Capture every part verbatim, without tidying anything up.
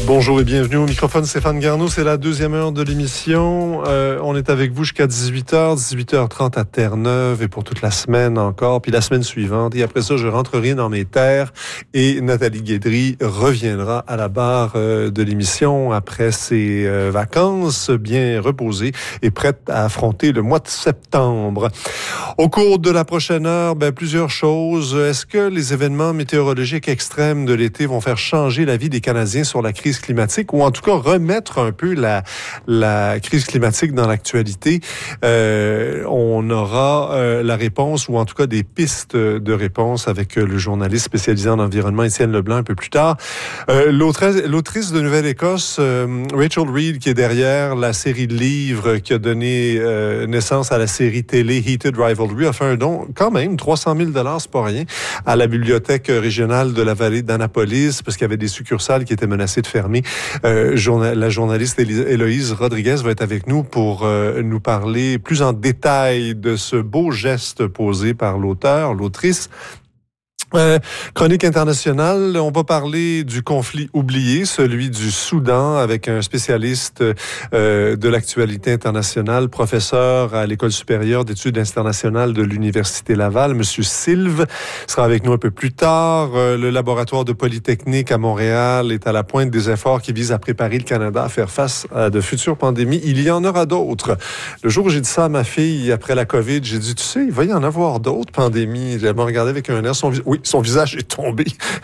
Bonjour et bienvenue au microphone Stéphane Garneau. C'est la deuxième heure de l'émission. Euh, on est avec vous jusqu'à dix-huit heures, dix-huit heures trente à Terre-Neuve et pour toute la semaine encore, puis la semaine suivante. Et après ça, je rentrerai dans mes terres et Nathalie Guédry reviendra à la barre euh, de l'émission après ses euh, vacances, bien reposée et prête à affronter le mois de septembre. Au cours de la prochaine heure, ben, plusieurs choses. Est-ce que les événements météorologiques extrêmes de l'été vont faire changer la vie des Canadiens sur la crise climatique ou en tout cas remettre un peu la, la crise climatique dans l'actualité? Euh, on aura euh, la réponse ou en tout cas des pistes de réponse avec euh, le journaliste spécialisé en environnement Étienne Leblanc un peu plus tard. Euh, l'autrice, l'autrice de Nouvelle-Écosse, euh, Rachel Reid, qui est derrière la série de livres qui a donné euh, naissance à la série télé Heated Rivalry, a fait un don quand même, trois cent mille dollars, c'est pas rien, à la bibliothèque régionale de la vallée d'Annapolis parce qu'il y avait des succursales qui étaient menacées de fermer. Euh, journa- la journaliste Héloïse Rodriguez va être avec nous pour euh, nous parler plus en détail de ce beau geste posé par l'auteur, l'autrice. Euh, chronique internationale, on va parler du conflit oublié, celui du Soudan, avec un spécialiste euh, de l'actualité internationale, professeur à l'École supérieure d'études internationales de l'Université Laval, Monsieur Sylve, sera avec nous un peu plus tard. Euh, le laboratoire de Polytechnique à Montréal est à la pointe des efforts qui visent à préparer le Canada à faire face à de futures pandémies. Il y en aura d'autres. Le jour où j'ai dit ça à ma fille après la COVID, j'ai dit, tu sais, il va y en avoir d'autres pandémies. Elle m'a regardé avec un air, son vis- oui, son visage est tombé.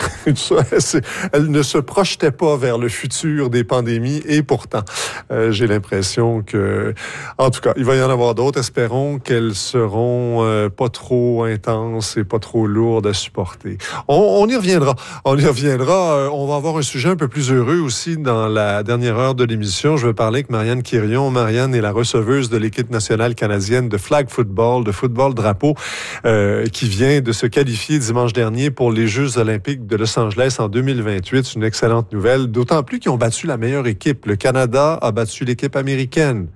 Elle ne se projetait pas vers le futur des pandémies et pourtant, euh, j'ai l'impression que, en tout cas, il va y en avoir d'autres. Espérons qu'elles seront euh, pas trop intenses et pas trop lourdes à supporter. On, on y reviendra. On y reviendra. Euh, on va avoir un sujet un peu plus heureux aussi dans la dernière heure de l'émission. Je vais parler avec Marianne Quirion. Marianne est la receveuse de l'équipe nationale canadienne de flag football, de football drapeau, euh, qui vient de se qualifier dimanche dernier pour les Jeux olympiques de Los Angeles en deux mille vingt-huit. C'est une excellente nouvelle, d'autant plus qu'ils ont battu la meilleure équipe. Le Canada a battu l'équipe américaine.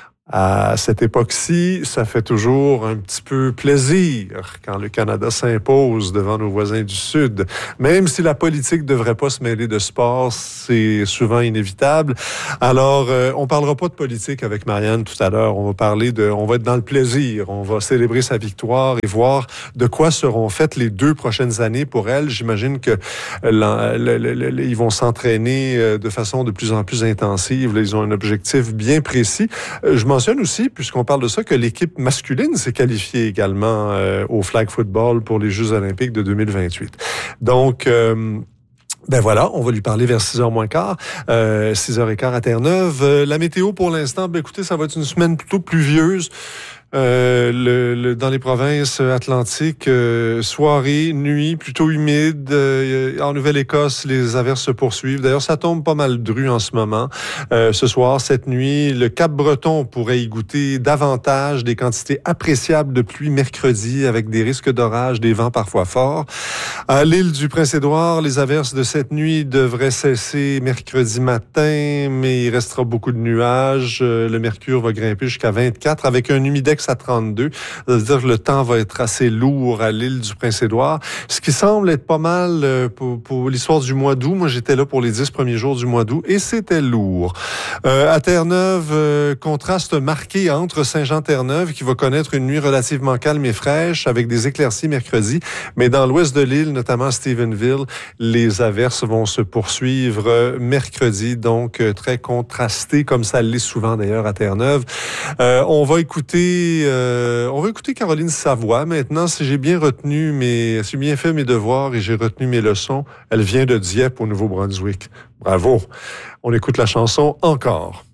À cette époque-ci, ça fait toujours un petit peu plaisir quand le Canada s'impose devant nos voisins du Sud. Même si la politique devrait pas se mêler de sport, c'est souvent inévitable. Alors, euh, on parlera pas de politique avec Marianne tout à l'heure. On va parler de, on va être dans le plaisir. On va célébrer sa victoire et voir de quoi seront faites les deux prochaines années pour elle. J'imagine que la, la, la, la, ils vont s'entraîner de façon de plus en plus intensive. Là, ils ont un objectif bien précis. Je mentionne aussi, puisqu'on parle de ça, que l'équipe masculine s'est qualifiée également euh, au flag football pour les Jeux olympiques de deux mille vingt-huit. Donc, euh, ben voilà, on va lui parler vers six heures moins quart, euh, six heures quinze à Terre-Neuve. Euh, la météo pour l'instant, ben écoutez, ça va être une semaine plutôt pluvieuse. Euh, le, le, dans les provinces atlantiques, euh, soirée, nuit, plutôt humide. Euh, en Nouvelle-Écosse, les averses se poursuivent. D'ailleurs, ça tombe pas mal dru en ce moment. Euh, ce soir, cette nuit, le Cap-Breton pourrait y goûter davantage des quantités appréciables de pluie mercredi avec des risques d'orage, des vents parfois forts. À l'île du Prince-Édouard, les averses de cette nuit devraient cesser mercredi matin, mais il restera beaucoup de nuages. Euh, le mercure va grimper jusqu'à vingt-quatre avec un humidex à trente-deux. C'est-à-dire que le temps va être assez lourd à l'île du Prince-Édouard. Ce qui semble être pas mal pour, pour l'histoire du mois d'août. Moi, j'étais là pour les dix premiers jours du mois d'août et c'était lourd. Euh, à Terre-Neuve, euh, contraste marqué entre Saint-Jean-Terre-Neuve qui va connaître une nuit relativement calme et fraîche avec des éclaircies mercredi. Mais dans l'ouest de l'île, notamment à Stephenville, les averses vont se poursuivre mercredi. Donc, très contrasté comme ça l'est souvent d'ailleurs à Terre-Neuve. Euh, on va écouter Euh, on va écouter Caroline Savoie maintenant. Si j'ai bien retenu mes, si j'ai bien fait mes devoirs et j'ai retenu mes leçons, elle vient de Dieppe au Nouveau-Brunswick. Bravo. On écoute la chanson encore.